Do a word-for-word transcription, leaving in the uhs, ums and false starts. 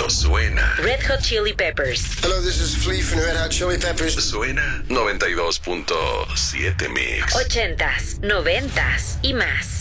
suena. Red Hot Chili Peppers. Hello, this is Flea from Red Hot Chili Peppers. Suena noventa y dos punto siete Mix. Ochentas, noventas y más.